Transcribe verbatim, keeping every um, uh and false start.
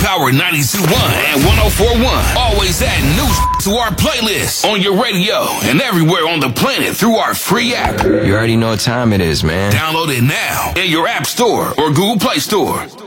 Power ninety-two point one and one oh four point one. Always add new to our playlist on your radio and everywhere on the planet through our free app. You already know what time it is, man. Download it now in your App Store or Google Play Store.